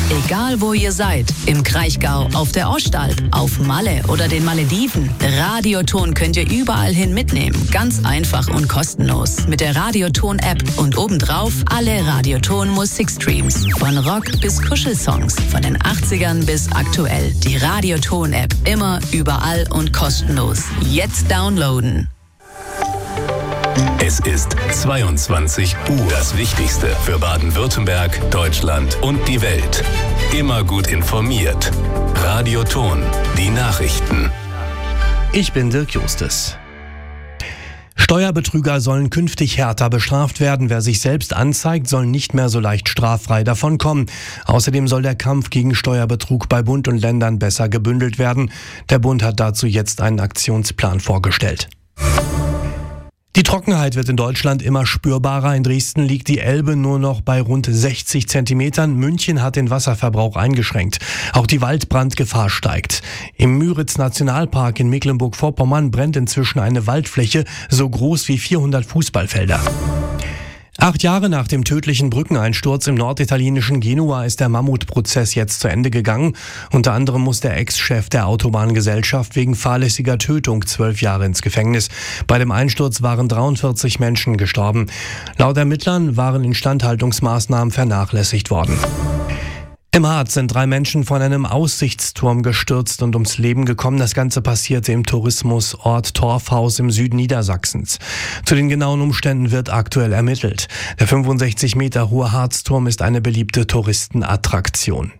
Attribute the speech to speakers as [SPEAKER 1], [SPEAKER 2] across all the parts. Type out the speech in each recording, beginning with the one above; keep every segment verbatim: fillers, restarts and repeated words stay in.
[SPEAKER 1] Egal wo ihr seid, im Kraichgau, auf der Ostalb, auf Malle oder den Malediven, Radioton könnt ihr überall hin mitnehmen. Ganz einfach und kostenlos. Mit der Radioton-App und obendrauf alle Radioton-Musikstreams. Von Rock bis Kuschelsongs, von den achtzigern bis aktuell. Die Radioton-App immer, überall und kostenlos. Jetzt downloaden.
[SPEAKER 2] Es ist zweiundzwanzig Uhr. Das Wichtigste für Baden-Württemberg, Deutschland und die Welt. Immer gut informiert. Radioton, die Nachrichten.
[SPEAKER 3] Ich bin Dirk Justus. Steuerbetrüger sollen künftig härter bestraft werden. Wer sich selbst anzeigt, soll nicht mehr so leicht straffrei davonkommen. Außerdem soll der Kampf gegen Steuerbetrug bei Bund und Ländern besser gebündelt werden. Der Bund hat dazu jetzt einen Aktionsplan vorgestellt. Die Trockenheit wird in Deutschland immer spürbarer. In Dresden liegt die Elbe nur noch bei rund sechzig Zentimetern. München hat den Wasserverbrauch eingeschränkt. Auch die Waldbrandgefahr steigt. Im Müritz-Nationalpark in Mecklenburg-Vorpommern brennt inzwischen eine Waldfläche so groß wie vierhundert Fußballfelder. Acht Jahre nach dem tödlichen Brückeneinsturz im norditalienischen Genua ist der Mammutprozess jetzt zu Ende gegangen. Unter anderem muss der Ex-Chef der Autobahngesellschaft wegen fahrlässiger Tötung zwölf Jahre ins Gefängnis. Bei dem Einsturz waren dreiundvierzig Menschen gestorben. Laut Ermittlern waren Instandhaltungsmaßnahmen vernachlässigt worden. Im Harz sind drei Menschen von einem Aussichtsturm gestürzt und ums Leben gekommen. Das Ganze passierte im Tourismusort Torfhaus im Süden Niedersachsens. Zu den genauen Umständen wird aktuell ermittelt. Der fünfundsechzig Meter hohe Harzturm ist eine beliebte Touristenattraktion.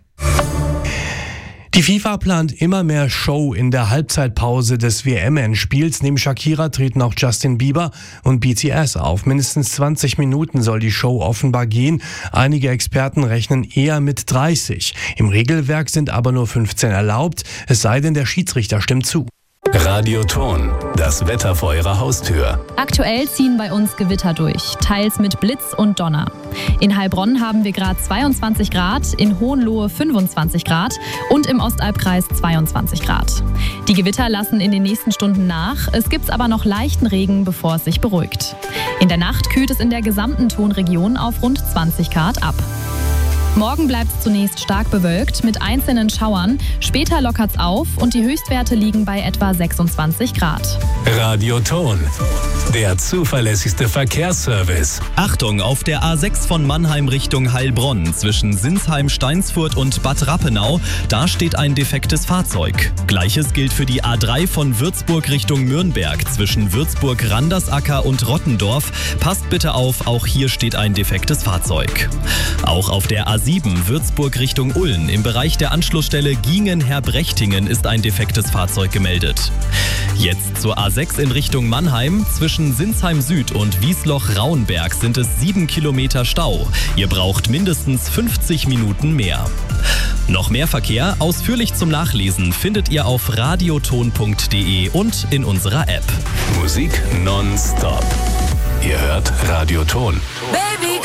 [SPEAKER 3] Die FIFA plant immer mehr Show in der Halbzeitpause des W M-Endspiels. Neben Shakira treten auch Justin Bieber und B T S auf. Mindestens zwanzig Minuten soll die Show offenbar gehen. Einige Experten rechnen eher mit dreißig. Im Regelwerk sind aber nur fünfzehn erlaubt, es sei denn, der Schiedsrichter stimmt zu.
[SPEAKER 2] Radioton, das Wetter vor Ihrer Haustür.
[SPEAKER 4] Aktuell ziehen bei uns Gewitter durch, teils mit Blitz und Donner. In Heilbronn haben wir gerade zweiundzwanzig Grad, in Hohenlohe fünfundzwanzig Grad und im Ostalbkreis zweiundzwanzig Grad. Die Gewitter lassen in den nächsten Stunden nach, es gibt aber noch leichten Regen, bevor es sich beruhigt. In der Nacht kühlt es in der gesamten Tonregion auf rund zwanzig Grad ab. Morgen bleibt es zunächst stark bewölkt mit einzelnen Schauern. Später lockert es auf und die Höchstwerte liegen bei etwa sechsundzwanzig Grad.
[SPEAKER 2] Radioton, der zuverlässigste Verkehrsservice.
[SPEAKER 5] Achtung, auf der A sechs von Mannheim Richtung Heilbronn zwischen Sinsheim, Steinsfurt und Bad Rappenau, da steht ein defektes Fahrzeug. Gleiches gilt für die A drei von Würzburg Richtung Nürnberg zwischen Würzburg-Randersacker und Rottendorf. Passt bitte auf, auch hier steht ein defektes Fahrzeug. Auch auf der A sieben Würzburg Richtung Ulm im Bereich der Anschlussstelle Giengen-Herbrechtingen ist ein defektes Fahrzeug gemeldet. Jetzt zur A sechs in Richtung Mannheim. Zwischen Sinsheim Süd und Wiesloch-Rauenberg sind es sieben Kilometer Stau. Ihr braucht mindestens fünfzig Minuten mehr. Noch mehr Verkehr, ausführlich zum Nachlesen, findet ihr auf radioton punkt de und in unserer App.
[SPEAKER 2] Musik nonstop. Ihr hört Radioton.